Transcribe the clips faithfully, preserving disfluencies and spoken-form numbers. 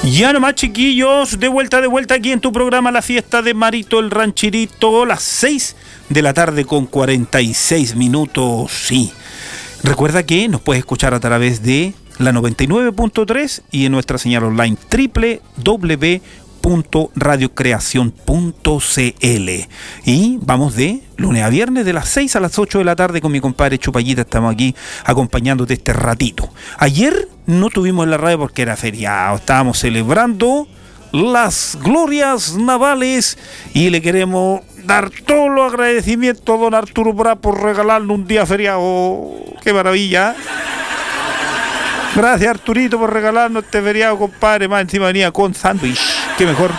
Ya nomás, chiquillos, de vuelta, de vuelta aquí en tu programa La Fiesta de Marito el Rancherito, las seis de la tarde con cuarenta y seis minutos, sí. Recuerda que nos puedes escuchar a través de la noventa y nueve punto tres y en nuestra señal online doble u doble u doble u punto radio creación punto c l. Y vamos de lunes a viernes de las seis a las ocho de la tarde con mi compadre Chupallita. Estamos aquí acompañándote este ratito. Ayer no tuvimos en la radio porque era feriado, estábamos celebrando las glorias navales y le queremos dar todos los agradecimientos a don Arturo Prat por regalarnos un día feriado. ¡Qué maravilla! Gracias, Arturito, por regalarnos este feriado, compadre. Más encima venía con sándwich. Qué mejor.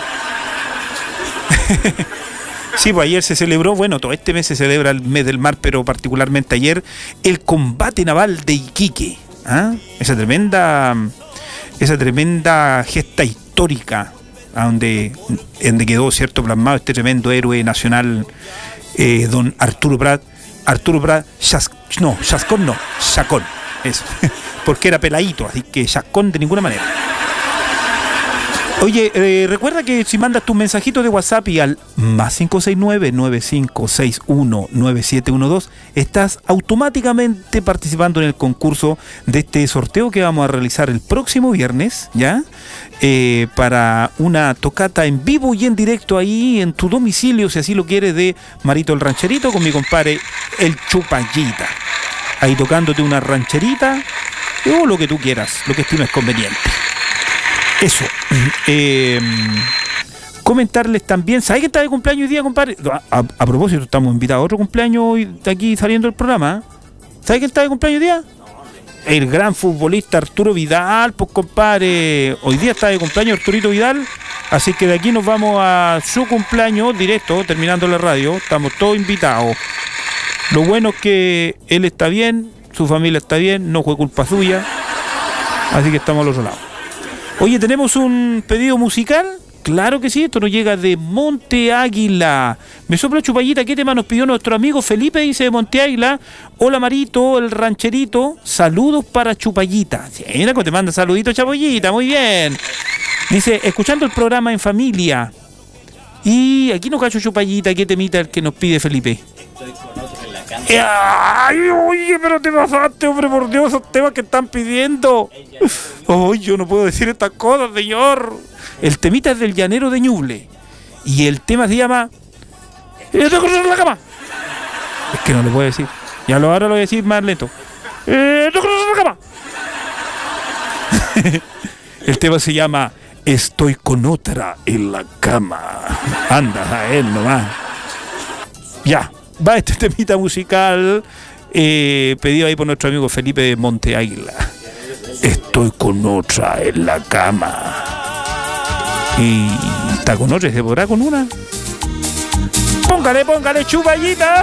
Sí, pues ayer se celebró, bueno, todo este mes se celebra el mes del mar, pero particularmente ayer, el combate naval de Iquique. ¿Ah? Esa tremenda, esa tremenda gesta histórica, a donde, donde quedó, cierto, plasmado este tremendo héroe nacional, eh, don Arturo Prat. Arturo Prat, Chas, no, Chascón no, Chacón. Eso. Porque era peladito, así que Chascón de ninguna manera. Oye, eh, recuerda que si mandas tu mensajito de WhatsApp y al más cinco seis nueve, nueve cinco seis uno, nueve siete uno dos, estás automáticamente participando en el concurso de este sorteo que vamos a realizar el próximo viernes, ¿ya? Eh, para una tocata en vivo y en directo ahí en tu domicilio, si así lo quieres, de Marito el Rancherito con mi compadre el Chupallita. Ahí tocándote una rancherita o lo que tú quieras, lo que estimes conveniente. Eso. Eh, comentarles también, ¿sabes que está de cumpleaños hoy día, compadre? A, a, a propósito, estamos invitados a otro cumpleaños hoy de aquí saliendo del programa. ¿Sabes quién está de cumpleaños hoy día? El gran futbolista Arturo Vidal, pues compadre. Hoy día está de cumpleaños Arturito Vidal. Así que de aquí nos vamos a su cumpleaños directo, terminando la radio. Estamos todos invitados. Lo bueno es que él está bien, su familia está bien, no fue culpa suya. Así que estamos al otro lado. Oye, ¿tenemos un pedido musical? Claro que sí, esto nos llega de Monte Águila. Me sopla Chupallita, ¿qué tema nos pidió nuestro amigo Felipe? Dice de Monte Águila. Hola Marito, el rancherito. Saludos para Chupallita. Sí, mira, te manda saluditos, Chupallita, muy bien. Dice, escuchando el programa en familia. Y aquí nos cacho Chupallita, ¿qué temita el que nos pide Felipe? Estoy con otro en la cancha. Ay, oye, pero te pasaste, hombre, por Dios, esos temas que están pidiendo. Ay, yo no puedo decir estas cosas, señor. El temita es del Llanero de Ñuble. Y el tema se llama... ¡Eh, te corres en la cama! Es que no le puedo decir. Ya lo ahora lo voy a decir más lento. ¡Eh, te corres en la cama! El tema se llama... Estoy con otra en la cama. Anda a él nomás. Ya, va este temita musical eh, pedido ahí por nuestro amigo Felipe de Monte Águila. Estoy con otra en la cama. Y está con otra, ¿se podrá con una? Póngale, póngale, Chupallita.